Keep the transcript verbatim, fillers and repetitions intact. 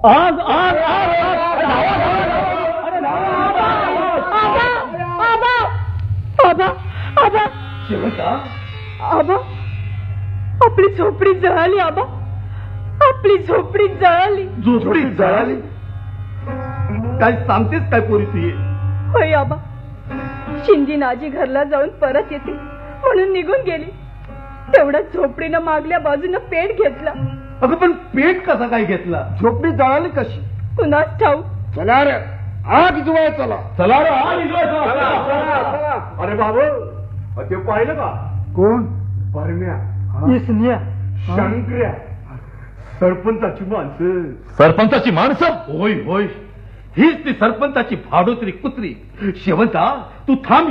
आग आग आग आबा आबा शेवंता आबा आपली झोपडी जळाली आबा आपली झोपडी जळाली झोपडी जळाली काय सांगतेस काय पोरी तू ये होय आबा शिंदी नाजी घरला जाऊन परत येते म्हणून निघून गेली तेवढ्याच झोपडीनं मागल्या बाजूनं पेट घेतला अगं पण पेट कसा काय घेतला झोपडी जळाली कशी कुणास ठाऊक चला रे आग जुवाय चला चला रे आग इजवायचा अरे बाबू ते पाहिलं का कोण परम्या इसन्या शंकर्या सरपंचाची माणसं सरपंचाची माणसं होय होय हीच ती सरपंचाची भाडोत्री कुत्री शेवंता तू थांब